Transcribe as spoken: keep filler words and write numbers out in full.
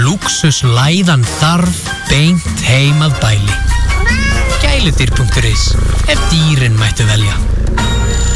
lúxuslæðan þarf beint heim að bæli. Gæludyr punktur is ef dýrin mættu velja.